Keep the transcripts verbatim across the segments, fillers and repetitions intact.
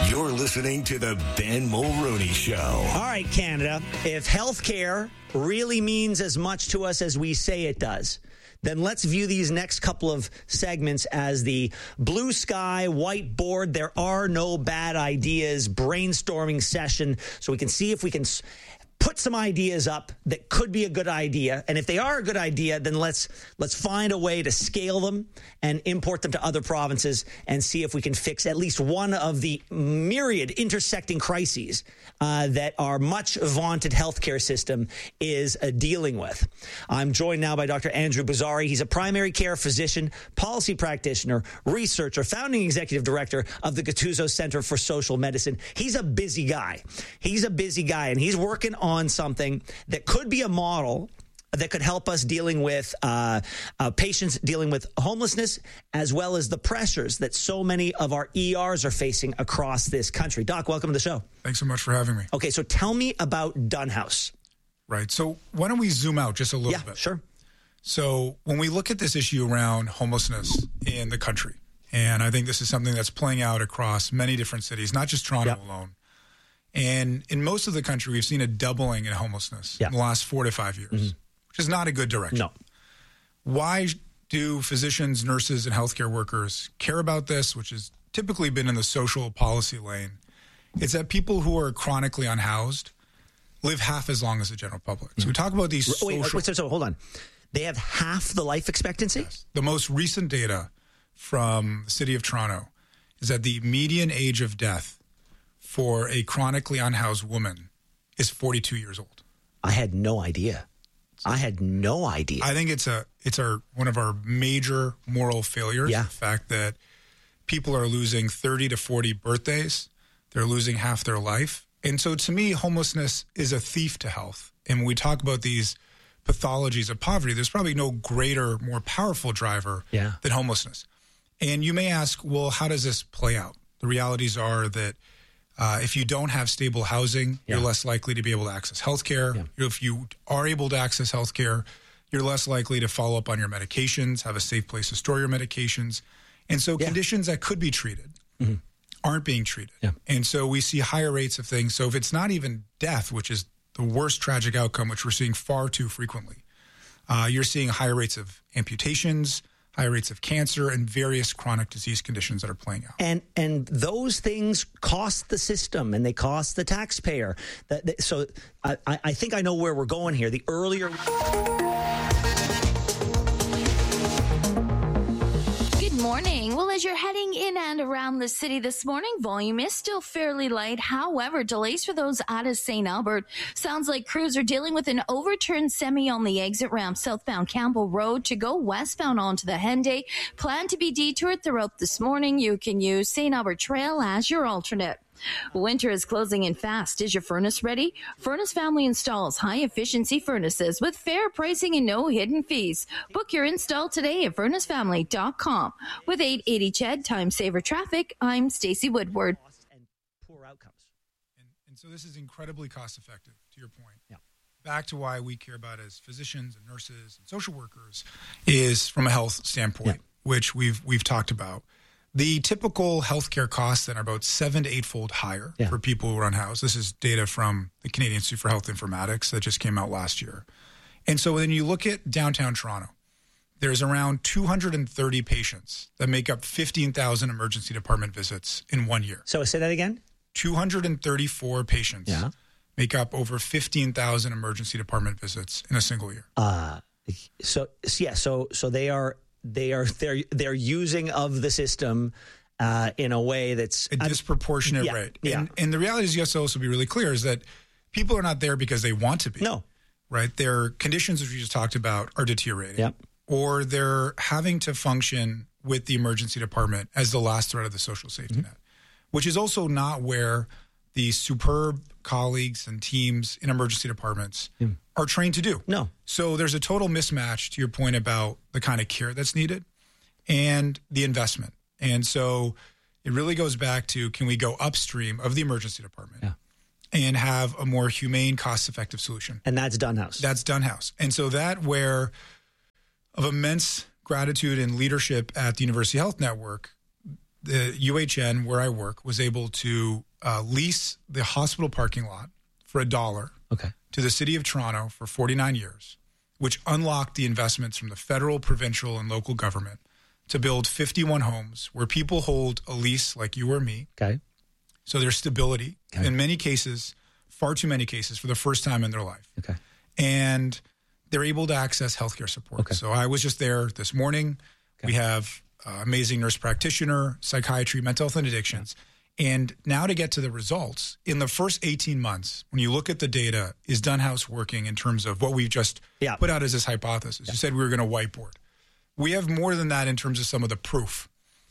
You're listening to the Ben Mulroney Show. All right, Canada, if healthcare really means as much to us as we say it does, then let's view these next couple of segments as the blue sky, whiteboard, there are no bad ideas brainstorming session, so we can see if we can put some ideas up that could be a good idea. And if they are a good idea, then let's let's find a way to scale them and import them to other provinces and see if we can fix at least one of the myriad intersecting crises uh, that our much vaunted healthcare system is uh, dealing with. I'm joined now by Doctor Andrew Bozzari. He's a primary care physician, policy practitioner, researcher, founding executive director of the Gattuso Center for Social Medicine. He's a busy guy. He's a busy guy, and he's working on on something that could be a model that could help us dealing with uh, uh, patients dealing with homelessness, as well as the pressures that so many of our E Rs are facing across this country. Doc, welcome to the show. Thanks so much for having me. Okay, so tell me about Dunhouse. Right. So why don't we zoom out just a little yeah, bit? Sure. So when we look at this issue around homelessness in the country, and I think this is something that's playing out across many different cities, not just Toronto yep. alone. And in most of the country, we've seen a doubling in homelessness yeah. in the last four to five years, mm-hmm. which is not a good direction. No. Why do physicians, nurses, and healthcare workers care about this, which has typically been in the social policy lane? It's that people who are chronically unhoused live half as long as the general public. So we talk about these social... Wait, wait so, so hold on. They have half the life expectancy? Yes. The most recent data from the city of Toronto is that the median age of death for a chronically unhoused woman is forty-two years old. I had no idea. I had no idea. I think it's a it's our one of our major moral failures. Yeah. The fact that people are losing thirty to forty birthdays. They're losing half their life. And so to me, homelessness is a thief to health. And when we talk about these pathologies of poverty, there's probably no greater, more powerful driver yeah. than homelessness. And you may ask, well, how does this play out? The realities are that Uh, if you don't have stable housing, yeah. you're less likely to be able to access health care. Yeah. If you are able to access health care, you're less likely to follow up on your medications, have a safe place to store your medications. And so yeah. conditions that could be treated mm-hmm. aren't being treated. Yeah. And so we see higher rates of things. So if it's not even death, which is the worst tragic outcome, which we're seeing far too frequently, uh, you're seeing higher rates of amputations, high rates of cancer, and various chronic disease conditions that are playing out. And and those things cost the system, and they cost the taxpayer. That, that, so I, I think I know where we're going here. The earlier... Morning. Well, as you're heading in and around the city this morning, volume is still fairly light. However, delays for those out of Saint Albert. Sounds like crews are dealing with an overturned semi on the exit ramp southbound Campbell Road to go westbound onto the Henday. Plan to be detoured throughout this morning. You can use Saint Albert Trail as your alternate. Winter is closing in fast. Is your furnace ready? Furnace Family installs high-efficiency furnaces with fair pricing and no hidden fees. Book your install today at furnace family dot com. With eight eighty C H E D Time Saver Traffic, I'm Stacey Woodward. And poor outcomes. And, and so this is incredibly cost-effective, to your point. Yeah. Back to why we care about as physicians and nurses and social workers is from a health standpoint, yeah. which we've we've talked about. The typical healthcare costs then are about seven to eightfold higher yeah. for people who are unhoused. This is data from the Canadian Institute for Health Informatics that just came out last year. And so when you look at downtown Toronto, there's around two hundred thirty patients that make up fifteen thousand emergency department visits in one year. So say that again? two hundred thirty-four patients yeah. make up over fifteen thousand emergency department visits in a single year. Uh, so, yeah, so so they are... They are they're they're using of the system uh, in a way that's a disproportionate yeah, rate. Yeah. And, and the reality is, you have to also be really clear, is that people are not there because they want to be. No, right? Their conditions, as we just talked about, are deteriorating, yep. or they're having to function with the emergency department as the last threat of the social safety mm-hmm. net, which is also not where the superb colleagues and teams in emergency departments mm. are trained to do. No. So there's a total mismatch to your point about the kind of care that's needed and the investment. And so it really goes back to, can we go upstream of the emergency department yeah. and have a more humane, cost-effective solution? And that's Dunhouse. That's Dunhouse. And so that where of immense gratitude and leadership at the University Health Network, the U H N, where I work, was able to uh, lease the hospital parking lot for a dollar Okay. to the city of Toronto for forty-nine years, which unlocked the investments from the federal, provincial, and local government to build fifty-one homes where people hold a lease like you or me. Okay. So there's stability. Okay. In many cases, far too many cases, for the first time in their life. Okay. And they're able to access healthcare support. Okay. So I was just there this morning. Okay. We have uh, amazing nurse practitioner, psychiatry, mental health and addictions. And now to get to the results, in the first eighteen months, when you look at the data, is Dunhouse working in terms of what we've just yeah. put out as this hypothesis? Yeah. You said we were going to whiteboard. We have more than that in terms of some of the proof.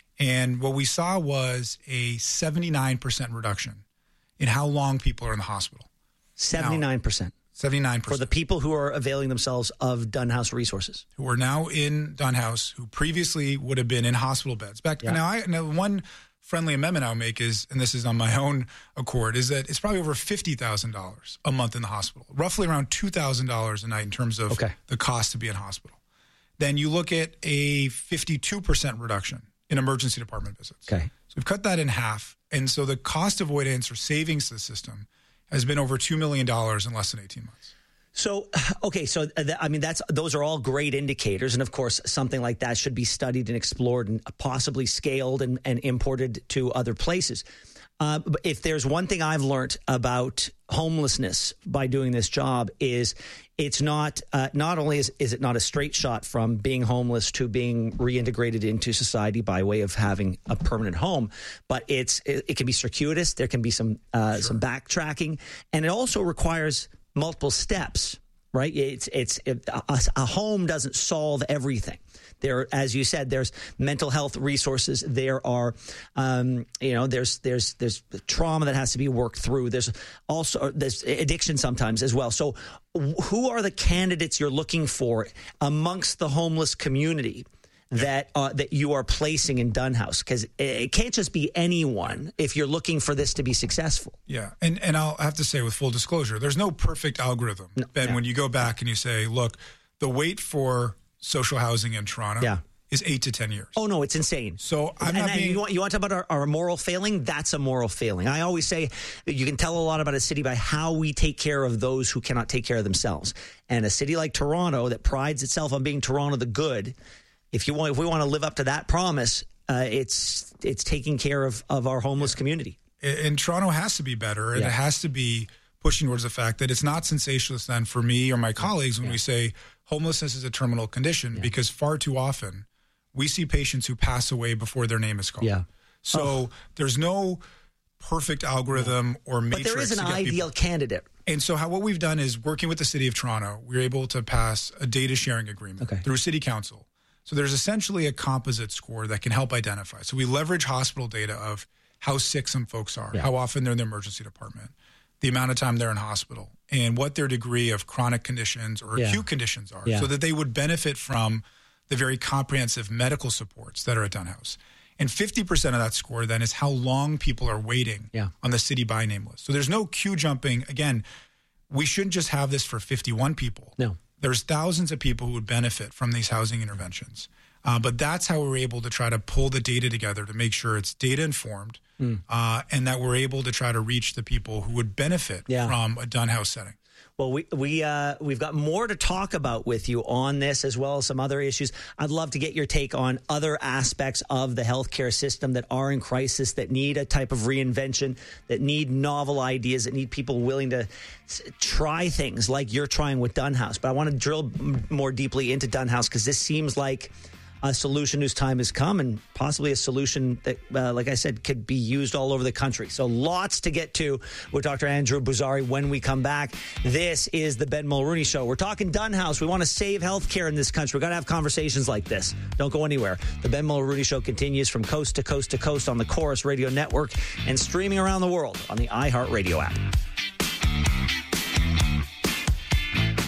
And what we saw was a seventy-nine percent reduction in how long people are in the hospital. seventy-nine percent. Now, seventy-nine percent. For the people who are availing themselves of Dunhouse resources. Who are now in Dunhouse, who previously would have been in hospital beds. Back yeah. now, I, now, one friendly amendment I'll make is, and this is on my own accord, is that it's probably over fifty thousand dollars a month in the hospital, roughly around two thousand dollars a night in terms of okay. the cost to be in hospital. Then you look at a fifty-two percent reduction in emergency department visits. Okay. So we've cut that in half. And so the cost avoidance or savings to the system has been over two million dollars in less than eighteen months. So, okay, so th- I mean, that's those are all great indicators. And of course, something like that should be studied and explored and possibly scaled and, and imported to other places. Uh, but if there's one thing I've learned about homelessness by doing this job is it's not uh, not only is, is it not a straight shot from being homeless to being reintegrated into society by way of having a permanent home, but it's it, it can be circuitous. There can be some uh, sure. some backtracking, and it also requires multiple steps. Right? It's it's it, a, a home doesn't solve everything. There, as you said, there's mental health resources. There are, um, you know, there's there's there's trauma that has to be worked through. There's also there's addiction sometimes as well. So, who are the candidates you're looking for amongst the homeless community that uh, that you are placing in Dunhouse? Because it can't just be anyone if you're looking for this to be successful. Yeah, and and I'll have to say with full disclosure, there's no perfect algorithm. No, Ben, yeah. when you go back and you say, look, the wait for social housing in Toronto yeah. is eight to ten years. Oh, no, it's insane. So I'm and not then being... You want, you want to talk about our, our moral failing? That's a moral failing. I always say you can tell a lot about a city by how we take care of those who cannot take care of themselves. And a city like Toronto that prides itself on being Toronto the good, if you want, if we want to live up to that promise, uh, it's it's taking care of, of our homeless yeah. community. And Toronto has to be better, and yeah. it has to be pushing towards the fact that it's not sensationalist then for me or my colleagues when yeah. we say homelessness is a terminal condition, yeah. because far too often we see patients who pass away before their name is called. Yeah. So oh. there's no perfect algorithm yeah. or matrix. But there is an ideal people. candidate. And so how what we've done is working with the city of Toronto, we're able to pass a data sharing agreement okay. through City Council. So there's essentially a composite score that can help identify. So we leverage hospital data of how sick some folks are, yeah. how often they're in the emergency department, the amount of time they're in hospital, and what their degree of chronic conditions or yeah. acute conditions are, yeah. so that they would benefit from the very comprehensive medical supports that are at Dunhouse. And fifty percent of that score then is how long people are waiting yeah. on the city by name list. So there's no queue jumping. Again, we shouldn't just have this for fifty-one people. No. There's thousands of people who would benefit from these housing interventions. Uh, but that's how we're able to try to pull the data together to make sure it's data informed mm. uh, and that we're able to try to reach the people who would benefit yeah. from a Dunhouse setting. Well, we, we, uh, we've got more to talk about with you on this as well as some other issues. I'd love to get your take on other aspects of the healthcare system that are in crisis, that need a type of reinvention, that need novel ideas, that need people willing to s- try things like you're trying with Dunhouse. But I want to drill m- more deeply into Dunhouse because this seems like a solution whose time has come, and possibly a solution that, uh, like I said, could be used all over the country. So lots to get to with Doctor Andrew Boozary when we come back. This is the Ben Mulrooney Show. We're talking Dunhouse. We want to save healthcare in this country. We've got to have conversations like this. Don't go anywhere. The Ben Mulrooney Show continues from coast to coast to coast on the Chorus Radio Network and streaming around the world on the iHeartRadio app. Some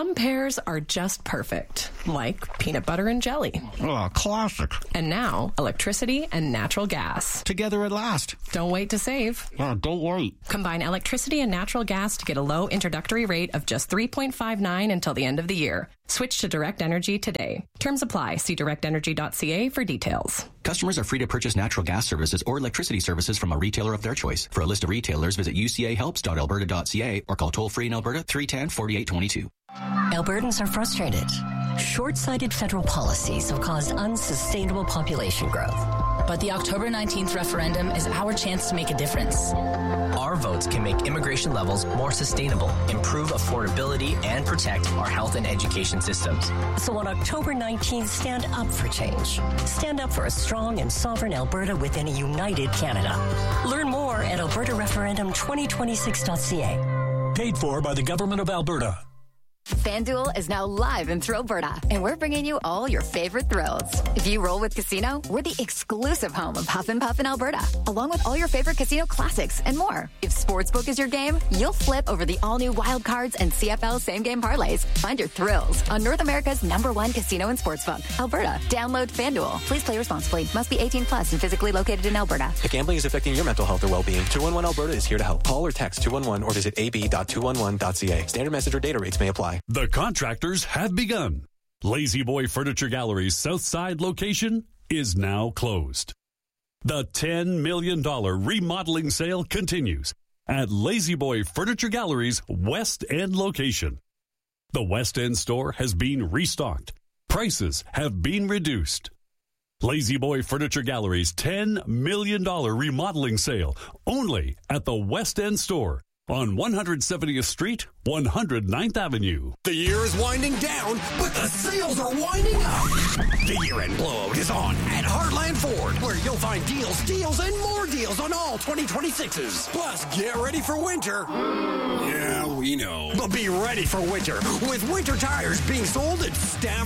Some pairs are just perfect, like peanut butter and jelly. Oh, classic. And now, electricity and natural gas. Together at last. Don't wait to save. Yeah, don't wait. Combine electricity and natural gas to get a low introductory rate of just three point five nine until the end of the year. Switch to Direct Energy today. Terms apply. See direct energy dot c a for details. Customers are free to purchase natural gas services or electricity services from a retailer of their choice. For a list of retailers, visit u c a helps dot alberta dot c a or call toll-free in Alberta three one zero, four eight two two. Albertans are frustrated. Short-sighted federal policies have caused unsustainable population growth. But the October nineteenth referendum is our chance to make a difference. Our votes can make immigration levels more sustainable, improve affordability, and protect our health and education systems. So on October nineteenth, stand up for change. Stand up for a strong and sovereign Alberta within a united Canada. Learn more at alberta referendum twenty twenty-six dot c a. Paid for by the Government of Alberta. FanDuel is now live in Thrillberta, and we're bringing you all your favorite thrills. If you roll with Casino, we're the exclusive home of Huff and Puff in Alberta, along with all your favorite casino classics and more. If Sportsbook is your game, you'll flip over the all-new Wild Cards and C F L same-game parlays. Find your thrills on North America's number one casino and sportsbook, Alberta. Download FanDuel. Please play responsibly. Must be eighteen plus and physically located in Alberta. If gambling is affecting your mental health or well-being, two one one Alberta is here to help. Call or text two one one or visit a b dot two one one dot c a. Standard message or data rates may apply. The contractors have begun. Lazy Boy Furniture Gallery's Southside location is now closed. The ten million dollars remodeling sale continues at Lazy Boy Furniture Gallery's West End location. The West End store has been restocked. Prices have been reduced. Lazy Boy Furniture Gallery's ten million dollars remodeling sale only at the West End store on one hundred seventieth Street, one hundred ninth Avenue. The year is winding down, but the sales are winding up. The year-end blowout is on at Heartland Ford, where you'll find deals, deals, and more deals on all twenty twenty-sixes. Plus, get ready for winter. Yeah, we know. But be ready for winter with winter tires being sold at Staff